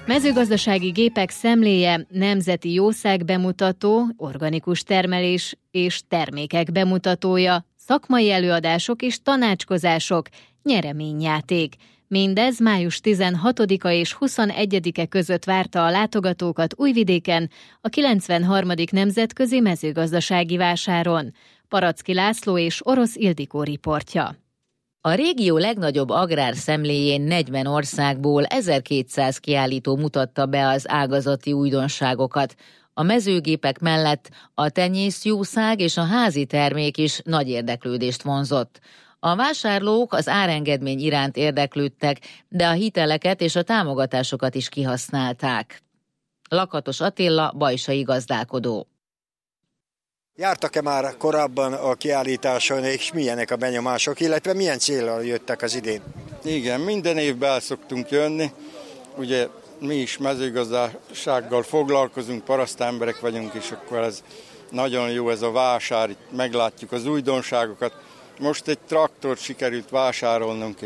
Mezőgazdasági gépek szemléje, nemzeti jószág bemutató, organikus termelés és termékek bemutatója, szakmai előadások és tanácskozások, nyereményjáték. Mindez május 16-a és 21-e között várta a látogatókat Újvidéken, a 93. Nemzetközi Mezőgazdasági Vásáron. Paracki László és Orosz Ildikó riportja. A régió legnagyobb agrárszemléjén 40 országból 1200 kiállító mutatta be az ágazati újdonságokat. A mezőgépek mellett a tenyészjószág és a házi termék is nagy érdeklődést vonzott. A vásárlók az árengedmény iránt érdeklődtek, de a hiteleket és a támogatásokat is kihasználták. Lakatos Attila, bajsai gazdálkodó. Jártak-e már korábban a kiállításon, és milyenek a benyomások, illetve milyen céllal jöttek az idén? Igen, minden évben el szoktunk jönni. Ugye mi is mezőgazdasággal foglalkozunk, parasztemberek vagyunk, és akkor ez nagyon jó ez a vásár, itt meglátjuk az újdonságokat. Most egy traktort sikerült vásárolnunk,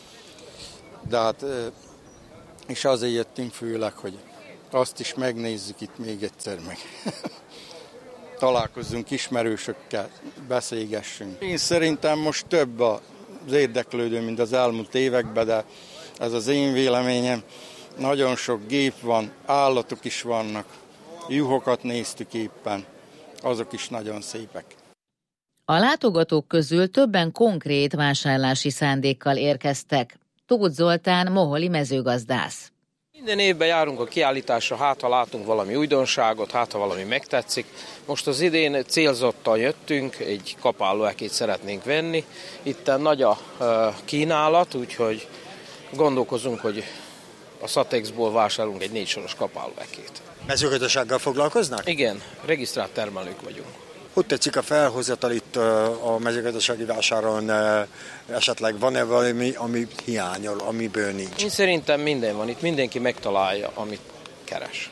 és azért jöttünk főleg, hogy azt is megnézzük itt még egyszer meg. Találkozzunk ismerősökkel, beszélgessünk. Én szerintem most több az érdeklődő, mint az elmúlt években, de ez az én véleményem. Nagyon sok gép van, állatok is vannak, juhokat néztük éppen, azok is nagyon szépek. A látogatók közül többen konkrét vásárlási szándékkal érkeztek. Tóth Zoltán, moholi mezőgazdász. Minden évben járunk a kiállításra, hát ha látunk valami újdonságot, hát ha valami megtetszik. Most az idén célzottan jöttünk, egy kapálóekét szeretnénk venni. Itt nagy a kínálat, úgyhogy gondolkozunk, hogy a Satexból vásárolunk egy 4 soros kapálóekét. Mezőgazdasággal foglalkoznak? Igen, regisztrált termelők vagyunk. Hogy tetszik a felhozatal itt a mezőgazdasági vásáron? Esetleg van-e valami, ami hiányol, amiből nincs? Én szerintem minden van itt, mindenki megtalálja, amit keres.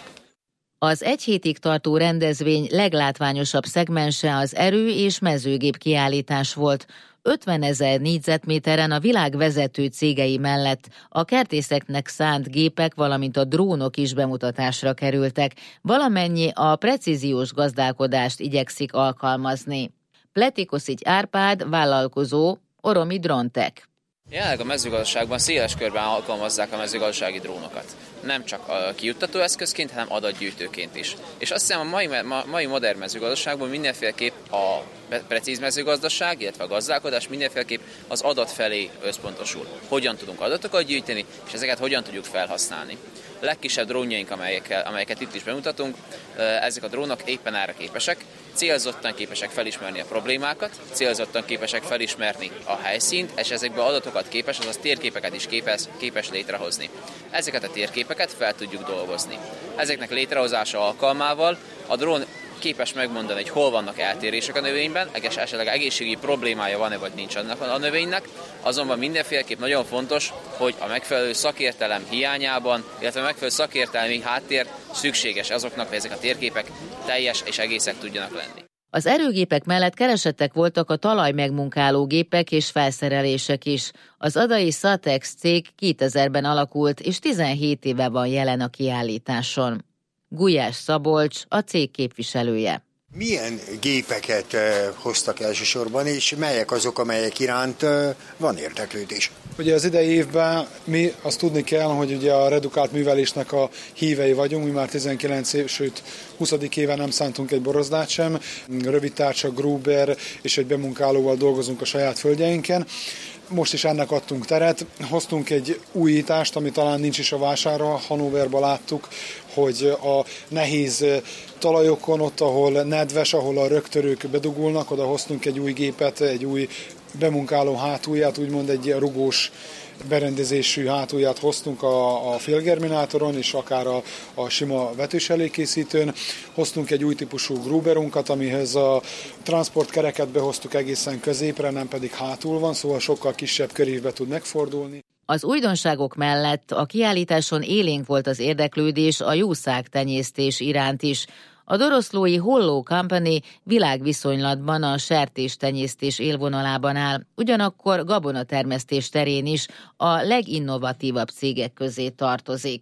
Az egy hétig tartó rendezvény leglátványosabb szegmense az erő- és mezőgép kiállítás volt. 50 000 négyzetméteren a világ vezető cégei mellett a kertészeknek szánt gépek, valamint a drónok is bemutatásra kerültek. Valamennyi a precíziós gazdálkodást igyekszik alkalmazni. Pletikoszics Árpád, vállalkozó, Oromi Dróntech. Jelenleg a mezőgazdaságban széles körben alkalmazzák a mezőgazdasági drónokat. Nem csak a kijuttató eszközként, hanem adatgyűjtőként is. És azt hiszem a mai modern mezőgazdaságban mindenféleképp a precíz mezőgazdaság, illetve a gazdálkodás mindenféleképp az adat felé összpontosul. Hogyan tudunk adatokat gyűjteni, és ezeket hogyan tudjuk felhasználni. A legkisebb drónjaink, amelyeket itt is bemutatunk, ezek a drónok éppen erre képesek, célzottan képesek felismerni a problémákat, célzottan képesek felismerni a helyszínt, és ezekből adatokat képes, azaz térképeket is képes létrehozni. Ezeket a térképeket fel tudjuk dolgozni. Ezeknek létrehozása alkalmával a drón képes megmondani, hogy hol vannak eltérések a növényben, esetleg egészségügyi problémája van-e vagy nincs annak a növénynek, azonban mindenféleképp nagyon fontos, hogy a megfelelő szakértelem hiányában, illetve a megfelelő szakértelmi háttér szükséges azoknak, hogy ezek a térképek teljes és egészek tudjanak lenni. Az erőgépek mellett keresettek voltak a talaj megmunkáló gépek és felszerelések is. Az adai Satex cég 2000-ben alakult, és 17 éve van jelen a kiállításon. Gulyás Szabolcs, a cég képviselője. Milyen gépeket hoztak elsősorban, és melyek azok, amelyek iránt van érdeklődés? Ugye az idei évben mi azt tudni kell, hogy ugye a redukált művelésnek a hívei vagyunk, mi már 19 év, sőt 20. éve nem szántunk egy borozdát sem, rövidtárcsa, Gruber és egy bemunkálóval dolgozunk a saját földjeinken. Most is ennek adtunk teret. Hoztunk egy újítást, ami talán nincs is a vásárra. Hannoverban láttuk, hogy a nehéz talajokon, ott, ahol nedves, ahol a rögtörők bedugulnak, oda hoztunk egy új gépet, egy új bemunkáló hátulját, úgymond egy rugós berendezésű hátulját hoztunk a félgerminátoron, és akár a sima vetős előkészítőn. Hoztunk egy új típusú Gruberunkat, amihez a transportkereket behoztuk egészen középre, nem pedig hátul van, szóval sokkal kisebb körévbe tud megfordulni. Az újdonságok mellett a kiállításon élénk volt az érdeklődés a jószágtenyésztés iránt is. A doroszlói Holló Company világviszonylatban a sertéstenyésztés élvonalában áll, ugyanakkor gabonatermesztés terén is a leginnovatívabb cégek közé tartozik.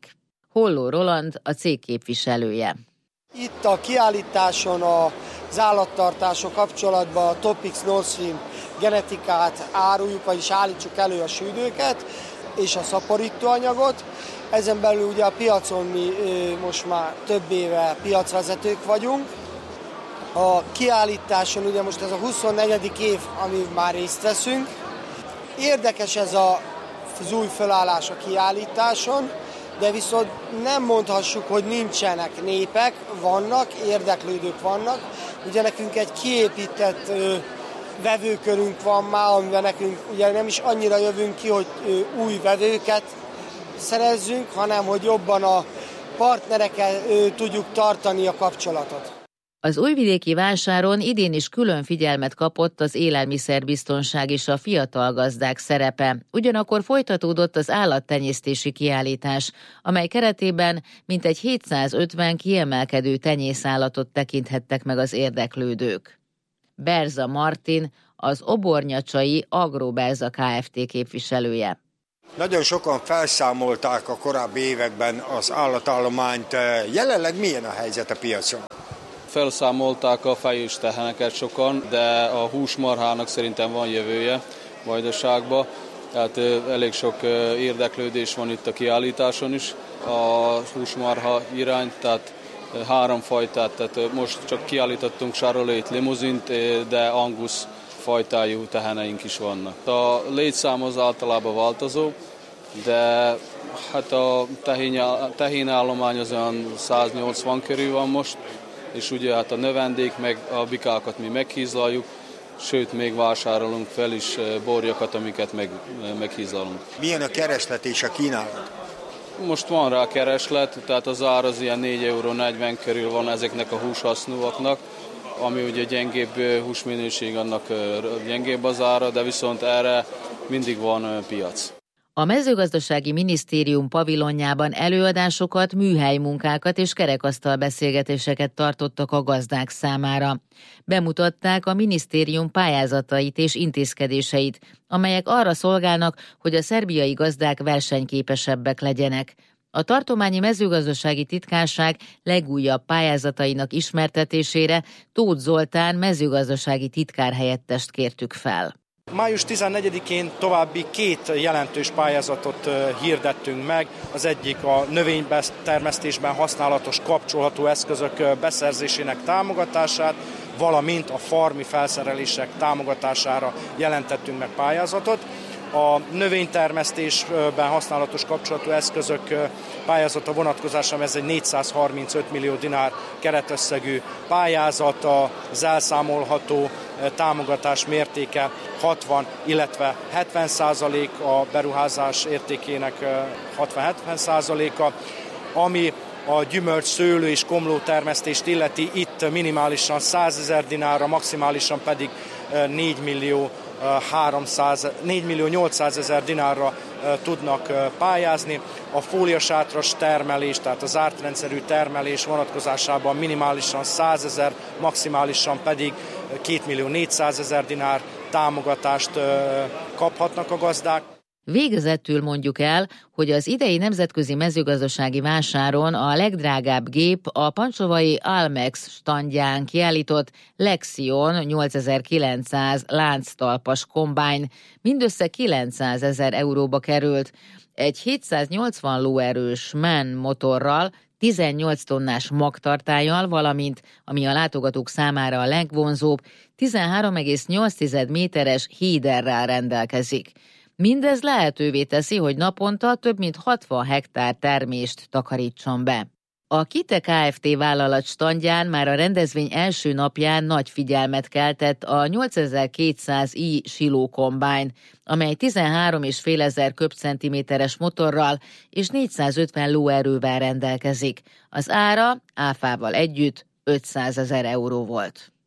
Holló Roland a cég képviselője. Itt a kiállításon az állattartások kapcsolatban a Topics Northwind genetikát áruljuk, vagyis állítsuk elő a sűrűket és a szaporítóanyagot. Ezen belül ugye a piacon mi most már több éve piacvezetők vagyunk. A kiállításon ugye most ez a 24. év, ami már részt veszünk. Érdekes ez az új felállás a kiállításon, de viszont nem mondhassuk, hogy nincsenek népek, vannak, érdeklődők vannak. Ugye nekünk egy kiépített vevőkörünk van már, amivel nekünk ugye nem is annyira jövünk ki, hogy új vevőket szerezzünk, hanem hogy jobban a partnerekkel tudjuk tartani a kapcsolatot. Az újvidéki vásáron idén is külön figyelmet kapott az élelmiszerbiztonság és a fiatal gazdák szerepe. Ugyanakkor folytatódott az állattenyésztési kiállítás, amely keretében mintegy 750 kiemelkedő tenyészállatot tekinthettek meg az érdeklődők. Berza Martin, az Obornyacsai Agroberza Kft. Képviselője. Nagyon sokan felszámolták a korábbi években az állatállományt. Jelenleg milyen a helyzet a piacon? Felszámolták a fejős teheneket sokan, de a húsmarhának szerintem van jövője Vajdaságban. Tehát elég sok érdeklődés van itt a kiállításon is. A húsmarha irány, tehát 3 fajtát, tehát most csak kiállítottunk Charolais limuzint, de Angus fajtájú teheneink is vannak. A létszám az általában változó, de hát a tehényállomány az olyan 180 körül van most, és ugye hát a növendék, meg a bikákat mi meghízlaljuk, sőt még vásárolunk fel is borjakat, amiket meghízlalunk. Milyen a kereslet és a kínálat? Most van rá kereslet, tehát az ár az ilyen 4,40 € körül van ezeknek a húshasznúaknak, ami ugye gyengébb húsminőség, annak gyengébb az ára, de viszont erre mindig van piac. A mezőgazdasági minisztérium pavilonjában előadásokat, műhelymunkákat és kerekasztal beszélgetéseket tartottak a gazdák számára. Bemutatták a minisztérium pályázatait és intézkedéseit, amelyek arra szolgálnak, hogy a szerbiai gazdák versenyképesebbek legyenek. A tartományi mezőgazdasági titkárság legújabb pályázatainak ismertetésére Tóth Zoltán mezőgazdasági titkárhelyettest kértük fel. Május 14-én további 2 jelentős pályázatot hirdettünk meg. Az egyik a növénytermesztésben használatos kapcsolható eszközök beszerzésének támogatását, valamint a farmi felszerelések támogatására jelentettünk meg pályázatot. A növénytermesztésben használatos kapcsolatú eszközök pályázata vonatkozásában ez egy 435 millió dinár keretösszegű pályázat, az elszámolható támogatás mértéke 60, illetve 70%, a beruházás értékének 60-70%-a, ami a gyümölcs, szőlő és komló termesztést illeti, itt minimálisan 100 000 dinárra, maximálisan pedig 4 millió 800 000 dinárra tudnak pályázni. A fóliasátras termelés, tehát az ártrendszerű termelés vonatkozásában minimálisan 100 000, maximálisan pedig 2 millió 400 000 dinár támogatást kaphatnak a gazdák. Végezetül mondjuk el, hogy az idei nemzetközi mezőgazdasági vásáron a legdrágább gép a pancsovai Almex standján kiállított Lexion 8900 lánctalpas kombájn mindössze 900 000 euróba került. Egy 780 lóerős MAN motorral, 18 tonnás magtartállyal, valamint, ami a látogatók számára a legvonzóbb, 13,8 méteres héderrel rendelkezik. Mindez lehetővé teszi, hogy naponta több mint 60 hektár termést takarítson be. A Kite Kft. Vállalat standján már a rendezvény első napján nagy figyelmet keltett a 8200i Siló kombájn, amely 13,5 köbcentiméteres motorral és 450 lóerővel rendelkezik. Az ára áfával együtt 500 000 euró volt.